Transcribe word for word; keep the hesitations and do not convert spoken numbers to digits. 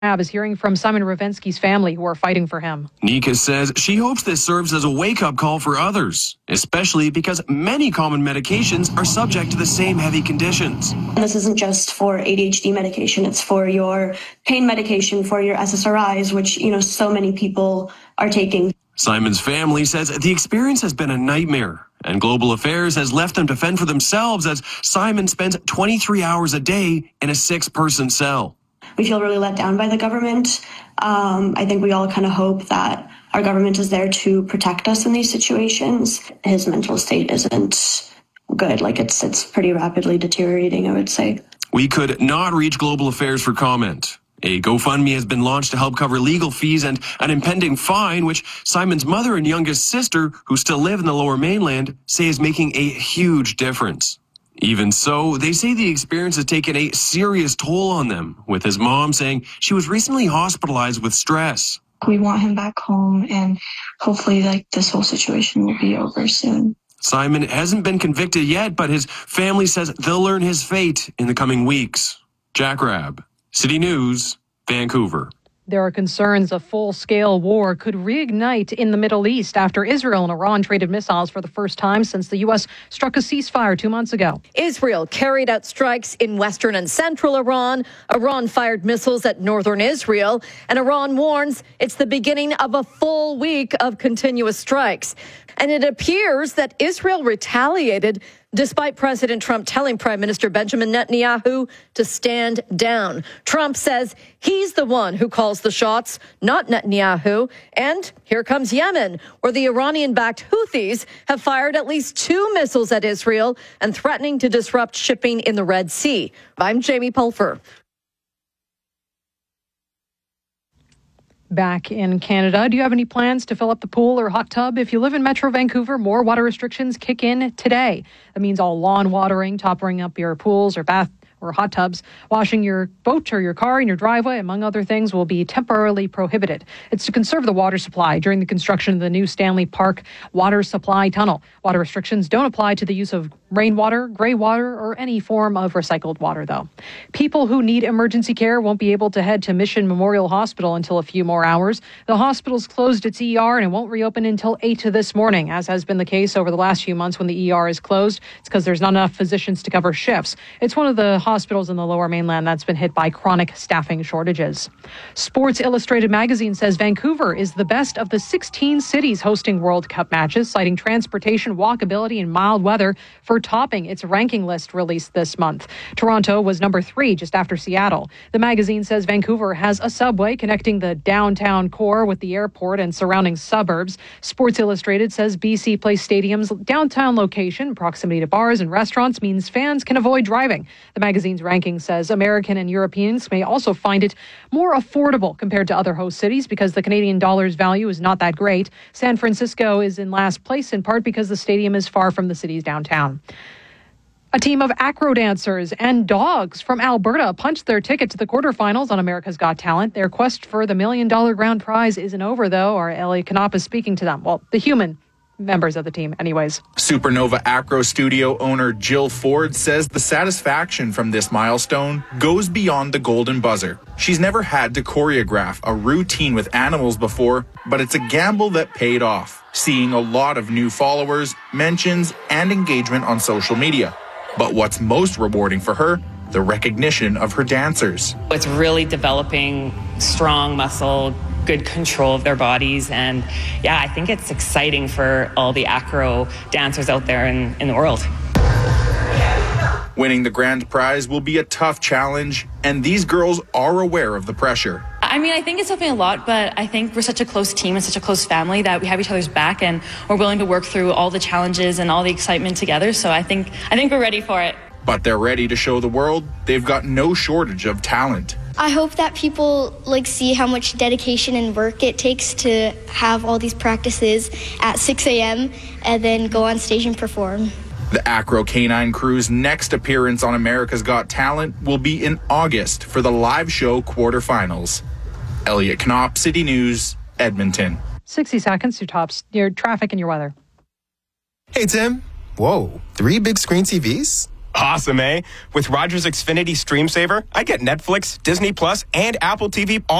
is hearing from Simon Ravensky's family who are fighting for him. Nika says she hopes this serves as a wake-up call for others, especially because many common medications are subject to the same heavy conditions. This isn't just for A D H D medication, it's for your pain medication, for your S S R Is, which, you know, so many people are taking. Simon's family says the experience has been a nightmare, and Global Affairs has left them to fend for themselves as Simon spends twenty-three hours a day in a six-person cell. We feel really let down by the government. Um, I think we all kind of hope that our government is there to protect us in these situations. His mental state isn't good. Like it's it's pretty rapidly deteriorating, I would say. We could not reach Global Affairs for comment. A GoFundMe has been launched to help cover legal fees and an impending fine, which Simon's mother and youngest sister, who still live in the Lower Mainland, say is making a huge difference. Even so, they say the experience has taken a serious toll on them, with his mom saying she was recently hospitalized with stress. We want him back home, and hopefully like this whole situation will be over soon. Simon hasn't been convicted yet, but his family says they'll learn his fate in the coming weeks. Jack Rabb, City News, Vancouver. There are concerns a full-scale war could reignite in the Middle East after Israel and Iran traded missiles for the first time since the U S struck a ceasefire two months ago. Israel carried out strikes in western and central Iran. Iran fired missiles at northern Israel, and Iran warns it's the beginning of a full week of continuous strikes. And it appears that Israel retaliated despite President Trump telling Prime Minister Benjamin Netanyahu to stand down. Trump says he's the one who calls the shots, not Netanyahu. And here comes Yemen, where the Iranian-backed Houthis have fired at least two missiles at Israel and threatening to disrupt shipping in the Red Sea. I'm Jamie Pulfer. Back in Canada, do you have any plans to fill up the pool or hot tub? If you live in Metro Vancouver, more water restrictions kick in today. That means all lawn watering, topping up your pools or bath or hot tubs, washing your boat or your car in your driveway, among other things, will be temporarily prohibited. It's to conserve the water supply during the construction of the new Stanley Park Water Supply Tunnel. Water restrictions don't apply to the use of rainwater, gray water, or any form of recycled water, though. People who need emergency care won't be able to head to Mission Memorial Hospital until a few more hours. The hospital's closed its E R and it won't reopen until eight this morning, as has been the case over the last few months when the E R is closed. It's because there's not enough physicians to cover shifts. It's one of the hospitals in the Lower Mainland that's been hit by chronic staffing shortages. Sports Illustrated magazine says Vancouver is the best of the sixteen cities hosting World Cup matches, citing transportation, walkability, and mild weather for topping its ranking list released this month. Toronto was number three, just after Seattle. The magazine says Vancouver has a subway connecting the downtown core with the airport and surrounding suburbs. Sports Illustrated says B C Place Stadium's downtown location, proximity to bars and restaurants, means fans can avoid driving. The magazine's ranking says American and Europeans may also find it more affordable compared to other host cities because the Canadian dollar's value is not that great. San Francisco is in last place in part because the stadium is far from the city's downtown. A team of acro dancers and dogs from Alberta punched their ticket to the quarterfinals on America's Got Talent. Their quest for the million dollar grand prize isn't over, though. Our Elliot Knopp is speaking to them. Well, the human members of the team anyways. Supernova Acro Studio owner Jill Ford says the satisfaction from this milestone goes beyond the golden buzzer. She's never had to choreograph a routine with animals before, but it's a gamble that paid off, seeing a lot of new followers, mentions, and engagement on social media. But what's most rewarding for her? The recognition of her dancers. It's really developing strong muscle, good control of their bodies. And yeah, I think it's exciting for all the acro dancers out there in, in the world. Winning the grand prize will be a tough challenge, and these girls are aware of the pressure. I mean, I think it's helping a lot, but I think we're such a close team and such a close family that we have each other's back and we're willing to work through all the challenges and all the excitement together. So I think I think we're ready for it. But they're ready to show the world they've got no shortage of talent. I hope that people like see how much dedication and work it takes to have all these practices at six a.m. and then go on stage and perform. The Acro Canine Crew's next appearance on America's Got Talent will be in August for the live show quarterfinals. Elliot Knopp, City News, Edmonton. sixty seconds, your tops, your traffic and your weather. Hey, Tim. Whoa, three big screen T Vs? Awesome, eh? With Rogers Xfinity Stream Saver, I get Netflix, Disney Plus, and Apple T V all